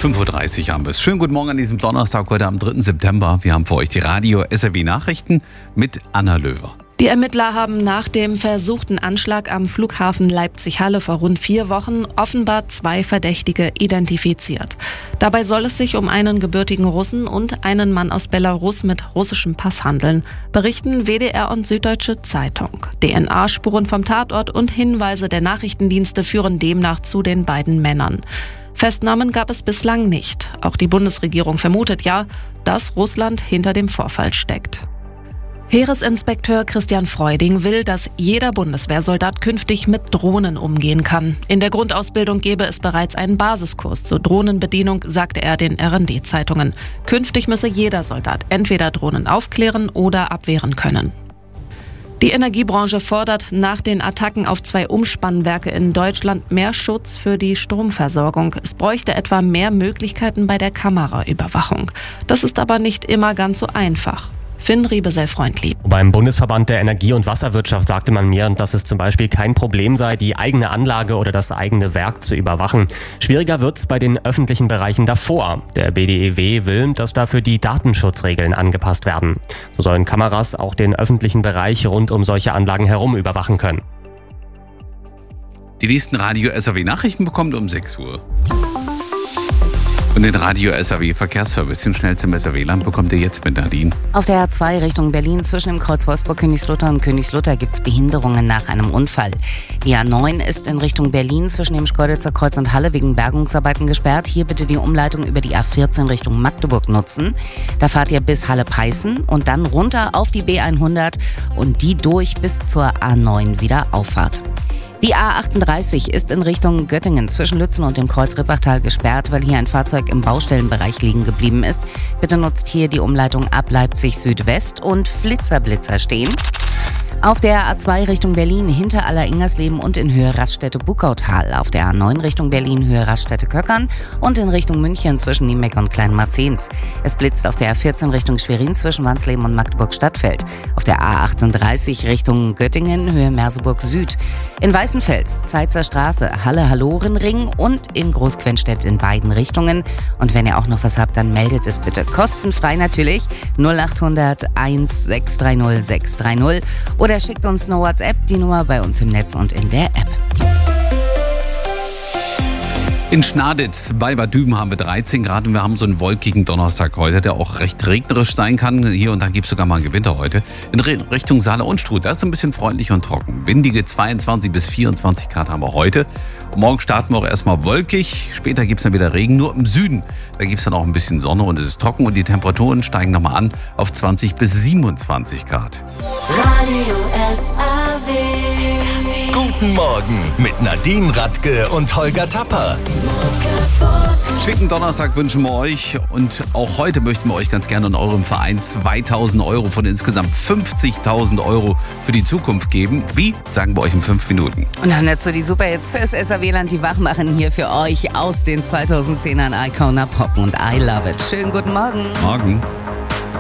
5:30 Uhr haben wir es. Schönen guten Morgen an diesem Donnerstag, heute am 3. September. Wir haben für euch die Radio SRW Nachrichten mit Anna Löwer. Die Ermittler haben nach dem versuchten Anschlag am Flughafen Leipzig-Halle vor rund 4 Wochen offenbar 2 Verdächtige identifiziert. Dabei soll es sich um einen gebürtigen Russen und einen Mann aus Belarus mit russischem Pass handeln, berichten WDR und Süddeutsche Zeitung. DNA-Spuren vom Tatort und Hinweise der Nachrichtendienste führen demnach zu den beiden Männern. Festnahmen gab es bislang nicht. Auch die Bundesregierung vermutet ja, dass Russland hinter dem Vorfall steckt. Heeresinspekteur Christian Freuding will, dass jeder Bundeswehrsoldat künftig mit Drohnen umgehen kann. In der Grundausbildung gäbe es bereits einen Basiskurs zur Drohnenbedienung, sagte er den RND-Zeitungen. Künftig müsse jeder Soldat entweder Drohnen aufklären oder abwehren können. Die Energiebranche fordert nach den Attacken auf 2 Umspannwerke in Deutschland mehr Schutz für die Stromversorgung. Es bräuchte etwa mehr Möglichkeiten bei der Kameraüberwachung. Das ist aber nicht immer ganz so einfach. Finn Riebesell-Freundlieb. Beim Bundesverband der Energie- und Wasserwirtschaft sagte man mir, dass es zum Beispiel kein Problem sei, die eigene Anlage oder das eigene Werk zu überwachen. Schwieriger wird's bei den öffentlichen Bereichen davor. Der BDEW will, dass dafür die Datenschutzregeln angepasst werden. So sollen Kameras auch den öffentlichen Bereich rund um solche Anlagen herum überwachen können. Die nächsten Radio SRW Nachrichten bekommt um 6 Uhr. Und den Radio SRW Verkehrsservice, den schnellsten SRW-Land, bekommt ihr jetzt mit Nadine. Auf der A2 Richtung Berlin zwischen dem Kreuz Wolfsburg-Königslutter und Königslutter gibt es Behinderungen nach einem Unfall. Die A9 ist in Richtung Berlin zwischen dem Schkeuditzer Kreuz und Halle wegen Bergungsarbeiten gesperrt. Hier bitte die Umleitung über die A14 Richtung Magdeburg nutzen. Da fahrt ihr bis Halle-Peißen und dann runter auf die B100 und die durch bis zur A9 wieder Auffahrt. Die A38 ist in Richtung Göttingen zwischen Lützen und dem Kreuz Rippachtal gesperrt, weil hier ein Fahrzeug im Baustellenbereich liegen geblieben ist. Bitte nutzt hier die Umleitung ab Leipzig Südwest und Flitzer-Blitzer stehen. Auf der A2 Richtung Berlin hinter Aller-Ingersleben und in Höhe Raststätte-Buckautal. Auf der A9 Richtung Berlin Höhe Raststätte-Köckern und in Richtung München zwischen Niemeck und Kleinmarzens. Es blitzt auf der A14 Richtung Schwerin zwischen Wansleben und Magdeburg-Stadtfeld. Auf der A38 Richtung Göttingen Höhe Merseburg Süd. In Weißenfels, Zeitzer Straße, Halle-Hallorenring und in Großquenstedt in beiden Richtungen. Und wenn ihr auch noch was habt, dann meldet es bitte kostenfrei natürlich 0800 1630 630 oder schickt uns eine WhatsApp, die Nummer bei uns im Netz und in der App. In Schnaditz bei Bad Düben haben wir 13 Grad und wir haben so einen wolkigen Donnerstag heute, der auch recht regnerisch sein kann. Hier und da gibt es sogar mal einen Gewitter heute. In Richtung Saale und Struth, da ist es ein bisschen freundlich und trocken. Windige 22 bis 24 Grad haben wir heute. Und morgen starten wir auch erstmal wolkig. Später gibt es dann wieder Regen, nur im Süden. Da gibt es dann auch ein bisschen Sonne und es ist trocken und die Temperaturen steigen nochmal an auf 20 bis 27 Grad. Radio SRW. Guten Morgen mit Nadine Radke und Holger Tapper. Schicken Donnerstag wünschen wir euch und auch heute möchten wir euch ganz gerne in eurem Verein 2.000 Euro von insgesamt 50.000 Euro für die Zukunft geben. Wie? Sagen wir euch in 5 Minuten. Und dann dazu die Superhits fürs SRW-Land, die wach machen hier für euch aus den 2010ern Icona Pop und I Love It. Schönen guten Morgen. Morgen.